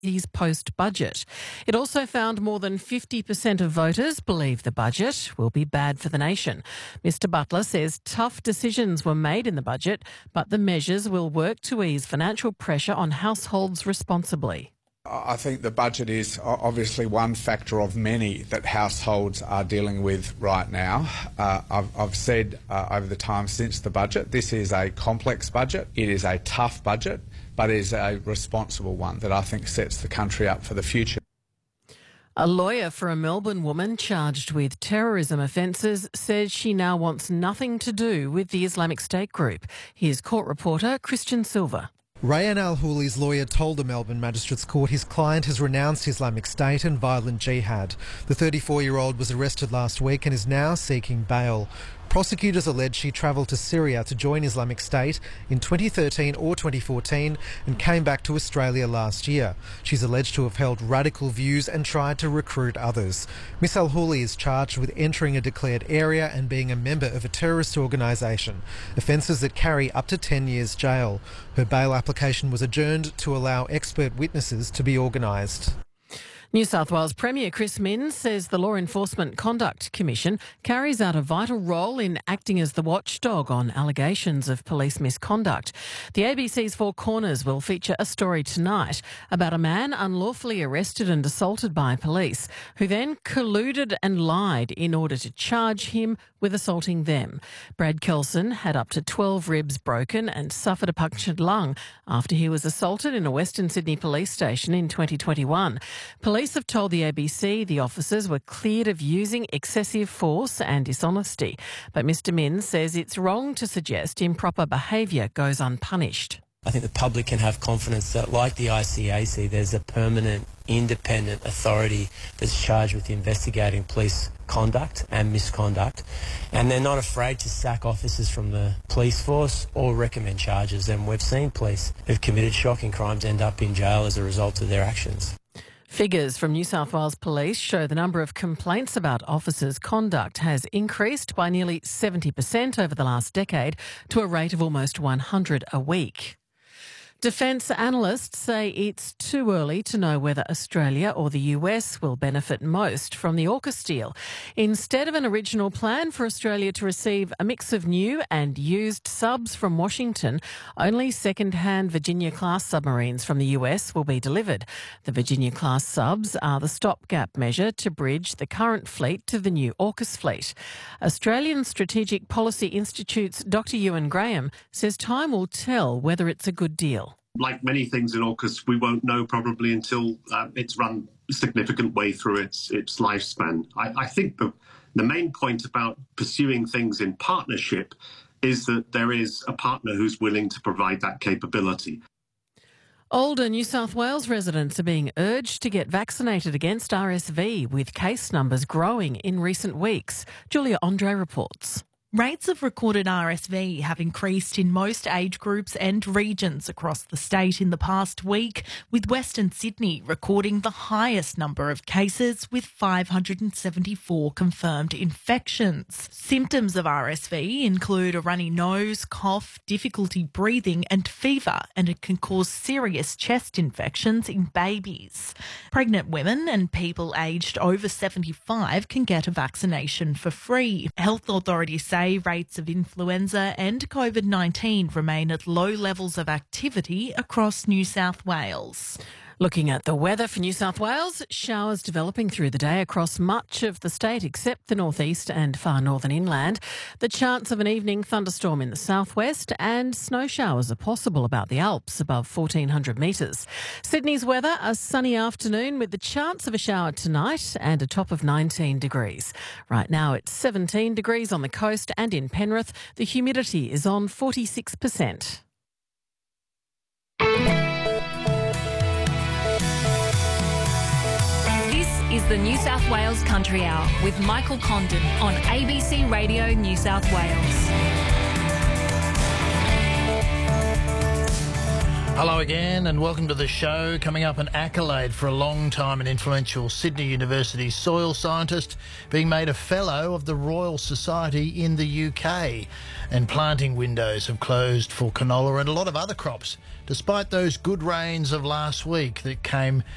his post-budget. It also found more than 50% of voters believe the budget will be bad for the nation. Mr Butler says tough decisions were made in the budget, but the measures will work to ease financial pressure on households responsibly. I think the budget is obviously one factor of many that households are dealing with right now. I've said over the time since the budget, this is a complex budget. It is a tough budget, but it is a responsible one that I think sets the country up for the future. A lawyer for a Melbourne woman charged with terrorism offences says she now wants nothing to do with the Islamic State group. Here's court reporter Christian Silver. Rayan Al-Hooli's lawyer told the Melbourne Magistrates Court his client has renounced Islamic State and violent jihad. The 34-year-old was arrested last week and is now seeking bail. Prosecutors allege she travelled to Syria to join Islamic State in 2013 or 2014 and came back to Australia last year. She's alleged to have held radical views and tried to recruit others. Miss Al-Hooli is charged with entering a declared area and being a member of a terrorist organisation, offences that carry up to 10 years jail. Her bail application was adjourned to allow expert witnesses to be organised. New South Wales Premier Chris Minns says the Law Enforcement Conduct Commission carries out a vital role in acting as the watchdog on allegations of police misconduct. The ABC's Four Corners will feature a story tonight about a man unlawfully arrested and assaulted by police, who then colluded and lied in order to charge him with assaulting them. Brad Kelson had up to 12 ribs broken and suffered a punctured lung after he was assaulted in a Western Sydney police station in 2021. Police have told the ABC the officers were cleared of using excessive force and dishonesty, but Mr Minns says it's wrong to suggest improper behaviour goes unpunished. I think the public can have confidence that, like the ICAC, there's a permanent, independent authority that's charged with investigating police conduct and misconduct, and they're not afraid to sack officers from the police force or recommend charges. And we've seen police who've committed shocking crimes end up in jail as a result of their actions. Figures from New South Wales Police show the number of complaints about officers' conduct has increased by nearly 70% over the last decade to a rate of almost 100 a week. Defence analysts say it's too early to know whether Australia or the US will benefit most from the AUKUS deal. Instead of an original plan for Australia to receive a mix of new and used subs from Washington, only second-hand Virginia-class submarines from the US will be delivered. The Virginia-class subs are the stopgap measure to bridge the current fleet to the new AUKUS fleet. Australian Strategic Policy Institute's Dr Ewan Graham says time will tell whether it's a good deal. Like many things in AUKUS, we won't know probably until it's run a significant way through its lifespan. I think the main point about pursuing things in partnership is that there is a partner who's willing to provide that capability. Older New South Wales residents are being urged to get vaccinated against RSV, with case numbers growing in recent weeks. Julia Andre reports. Rates of recorded RSV have increased in most age groups and regions across the state in the past week, with Western Sydney recording the highest number of cases with 574 confirmed infections. Symptoms of RSV include a runny nose, cough, difficulty breathing and fever, and it can cause serious chest infections in babies. Pregnant women and people aged over 75 can get a vaccination for free. Health authorities say rates of influenza and COVID-19 remain at low levels of activity across New South Wales. Looking at the weather for New South Wales, showers developing through the day across much of the state except the northeast and far northern inland. The chance of an evening thunderstorm in the southwest and snow showers are possible about the Alps above 1,400 metres. Sydney's weather, a sunny afternoon with the chance of a shower tonight and a top of 19 degrees. Right now it's 17 degrees on the coast and in Penrith. The humidity is on 46%. Is the New South Wales Country Hour with Michael Condon on ABC Radio New South Wales. Hello again and welcome to the show. Coming up, an accolade for a long time and influential Sydney University soil scientist being made a Fellow of the Royal Society in the UK. And planting windows have closed for canola and a lot of other crops, despite those good rains of last week that came